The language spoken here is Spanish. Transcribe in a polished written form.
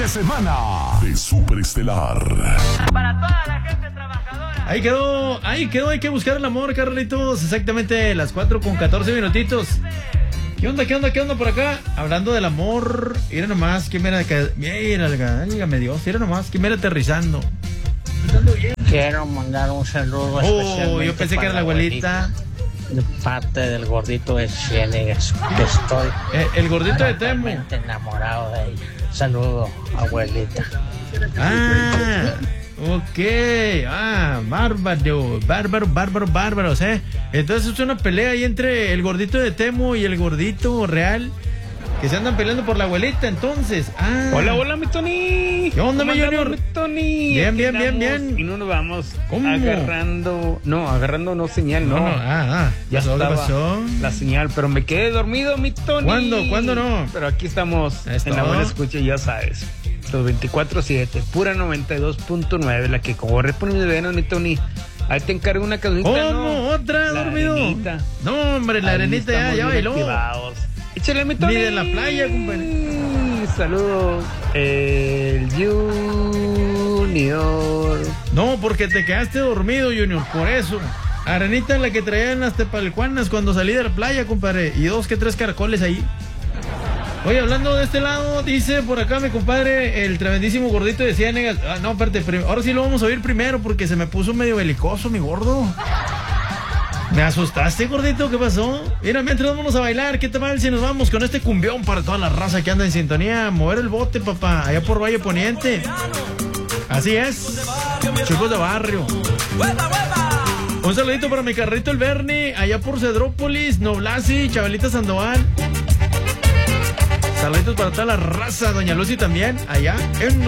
de semana de Superestelar. Para toda la gente trabajadora. Ahí quedó, hay que buscar el amor, Carlitos. Exactamente las 4:14 minutitos. ¿Qué onda por acá? Hablando del amor, mira nomás, mira, dígame Dios, mira nomás, que mira aterrizando. Quiero mandar un saludo especialmente yo pensé que era la abuelita. De parte del gordito de Ciénegas, que estoy el gordito de Temo. Enamorado de ella. Saludo, abuelita. Ok, bárbaros, Entonces es una pelea ahí entre el gordito de Temo y el gordito real, que se andan peleando por la abuelita, entonces. Hola, mi Tony. ¿Qué onda, mi Junior? Mi Tony. Bien. Y no nos vamos ¿Cómo? agarrando señal, no. Ya pasó la señal, pero me quedé dormido, mi Tony. ¿Cuándo no? Pero aquí estamos en la buena escucha, ya sabes. Los 24/7, pura 92.9, la que corre por mis venas, mi Tony. Ahí te encargo una cancionita. ¿Cómo? ¿Otra, la dormido? Arenita. No, hombre, la arenita ya bailó. Activados. Échale, mi Tony. Ni de la playa, compadre. Saludos, el Junior. No, porque te quedaste dormido, Junior, por eso. Arenita la que traían las tepalcuanas cuando salí de la playa, compadre. Y 2 que 3 caracoles ahí. Oye, hablando de este lado, dice por acá mi compadre, el tremendísimo gordito de Ciénegas. No, espérate, ahora sí lo vamos a oír primero porque se me puso medio belicoso, mi gordo. ¿Me asustaste, gordito? ¿Qué pasó? Mira, mientras vámonos a bailar, ¿qué te parece si nos vamos con este cumbión para toda la raza que anda en sintonía? Mover el bote, papá, allá por Valle Poniente. Así es, chicos de barrio. Un saludito para mi carrito el Bernie, allá por Cedrópolis, Noblasi, Chabelita Sandoval. Saluditos para toda la raza, doña Lucy también, allá en